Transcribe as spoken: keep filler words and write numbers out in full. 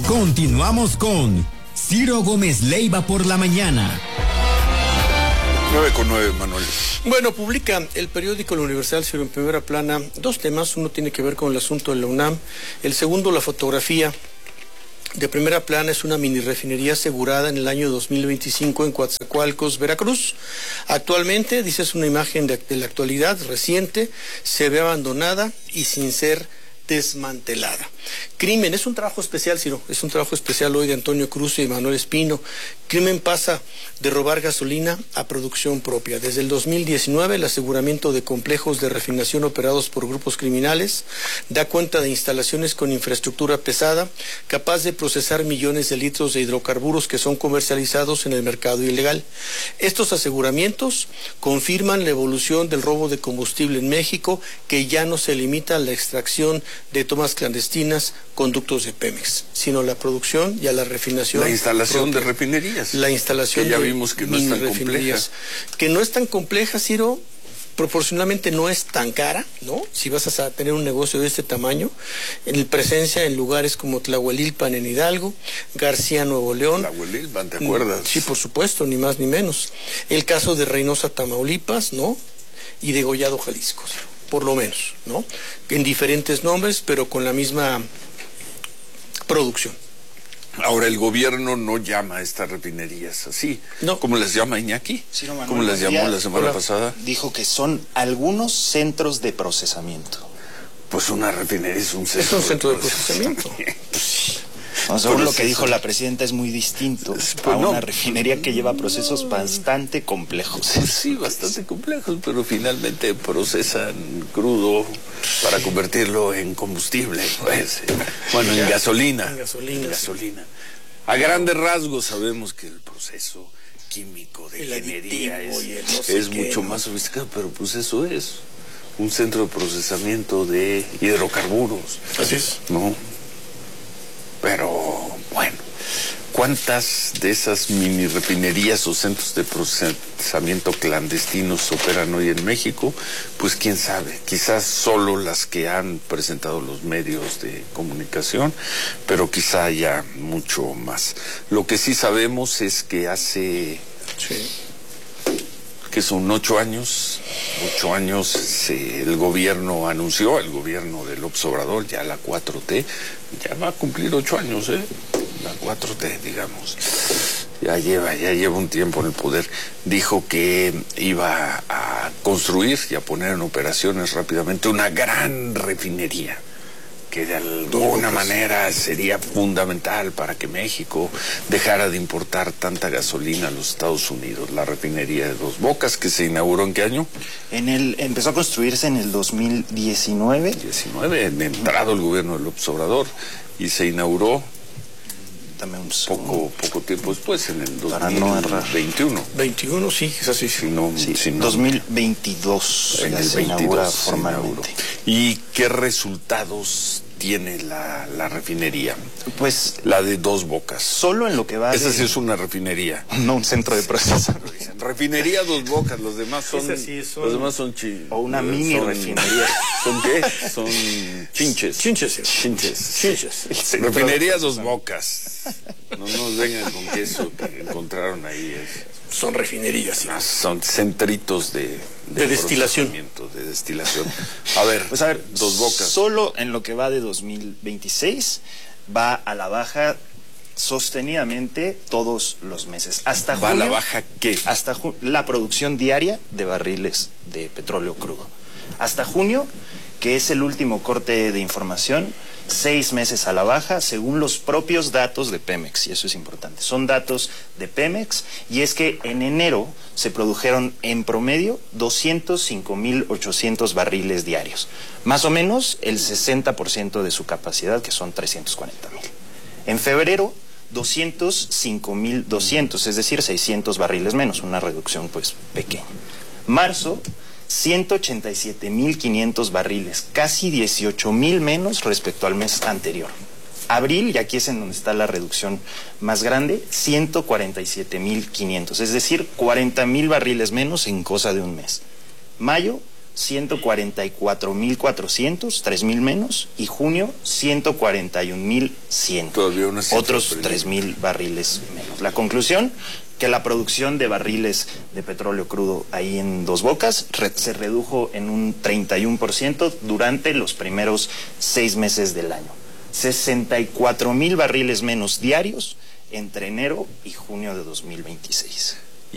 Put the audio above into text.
Continuamos con Ciro Gómez Leiva por la mañana. nueve con nueve, Manuel. Bueno, publica el periódico La Universal, Ciro, en primera plana, dos temas. Uno tiene que ver con el asunto de la UNAM. El segundo, la fotografía de primera plana, es una mini refinería asegurada en el año dos mil veinticinco en Coatzacoalcos, Veracruz. Actualmente, dice, es una imagen de, de la actualidad reciente, se ve abandonada y sin ser desmantelada. Crimen, es un trabajo especial, Ciro, es un trabajo especial hoy de Antonio Cruz y Manuel Espino. Crimen pasa de robar gasolina a producción propia. Desde el dos mil diecinueve, el aseguramiento de complejos de refinación operados por grupos criminales da cuenta de instalaciones con infraestructura pesada, capaz de procesar millones de litros de hidrocarburos que son comercializados en el mercado ilegal. Estos aseguramientos confirman la evolución del robo de combustible en México, que ya no se limita a la extracción de tomas clandestinas, conductos de Pemex, sino la producción y a la refinación. La instalación propia. de refinerías. La instalación que ya de vimos que no es tan compleja. Que no es tan compleja, Ciro, proporcionalmente no es tan cara, ¿no? Si vas a tener un negocio de este tamaño, en presencia en lugares como Tlahuelilpan en Hidalgo, García, Nuevo León. Tlahuelilpan, ¿te acuerdas? Sí, por supuesto, ni más ni menos. El caso de Reynosa, Tamaulipas, ¿no? Y de Gollado, Jalisco, Ciro, por lo menos, ¿no? En diferentes nombres, pero con la misma producción. Ahora, el gobierno no llama a estas refinerías así, no. ¿Cómo les llama Iñaki? Sí, no, Manuel, ¿Cómo les llamó la semana hola. pasada? Dijo que son algunos centros de procesamiento. Pues una refinería es un centro, es un centro de procesamiento. De procesamiento. No, según lo que dijo la presidenta, es muy distinto pues a una no. refinería que lleva procesos bastante complejos. Pues sí, bastante complejos, pero finalmente procesan crudo para convertirlo en combustible, pues. Bueno, en gasolina. En gasolina. En gasolina. A grandes rasgos sabemos que el proceso químico de ingeniería es, no sé es qué, mucho ¿no? más sofisticado, pero pues eso es un centro de procesamiento de hidrocarburos. Así es. ¿No? Pero, bueno, ¿cuántas de esas mini refinerías o centros de procesamiento clandestinos operan hoy en México? Pues quién sabe, quizás solo las que han presentado los medios de comunicación, pero quizá haya mucho más. Lo que sí sabemos es que hace... Sí. que son ocho años, ocho años se, el gobierno anunció, el gobierno de López Obrador, ya la cuatro T, ya va a cumplir ocho años, ¿eh? La cuatro T, digamos, ya lleva, ya lleva un tiempo en el poder, dijo que iba a construir y a poner en operaciones rápidamente una gran refinería, que de alguna manera sería fundamental para que México dejara de importar tanta gasolina a los Estados Unidos. La refinería de Dos Bocas, que se inauguró ¿en qué año? En el, empezó a construirse en el dos mil diecinueve. diecinueve, entrado el gobierno de López Obrador, y se inauguró Dame un poco, poco tiempo después, en el dos mil veintiuno. veintiuno, sí, es así. Si no, sí, si no, dos mil veintidós en el se inaugura formalmente. ¿Y qué resultados tiene la, la refinería? Pues la de Dos Bocas. Solo en lo que va Esa de... sí es una refinería. No un centro de procesamiento. Refinería Dos Bocas, los demás son, sí son... los demás son chi... o una mini son... refinería. ¿Son qué? Son chinches. Chinches. Chinches. Chinches. Refinería Dos Bocas. No nos vengan con que eso que encontraron ahí es... Son refinerías, sí. Son centritos de... De, de destilación. De destilación. A ver, pues a ver, Dos Bocas. Solo en lo que va de dos mil veintiséis va a la baja sostenidamente todos los meses. Hasta ¿Va junio, a la baja qué? Hasta la producción diaria de barriles de petróleo crudo. Hasta junio, que es el último corte de información, seis meses a la baja, según los propios datos de Pemex, y eso es importante. Son datos de Pemex, y es que en enero se produjeron en promedio doscientos cinco mil ochocientos barriles diarios, más o menos el sesenta por ciento de su capacidad, que son trescientos cuarenta mil. En febrero, doscientos cinco mil doscientos, es decir, seiscientos barriles menos, una reducción pues pequeña. Marzo, ciento ochenta y siete mil quinientos barriles, casi dieciocho mil menos respecto al mes anterior. Abril, y aquí es en donde está la reducción más grande, ciento cuarenta y siete mil quinientos, es decir, cuarenta mil barriles menos en cosa de un mes. Mayo, ciento cuarenta y cuatro mil cuatrocientos, tres mil menos, y junio, ciento cuarenta y un mil cien, otros tres mil barriles menos. La conclusión, que la producción de barriles de petróleo crudo ahí en Dos Bocas re se redujo en un treinta y uno por ciento durante los primeros seis meses del año. sesenta y cuatro mil barriles menos diarios entre enero y junio de dos mil veintiséis.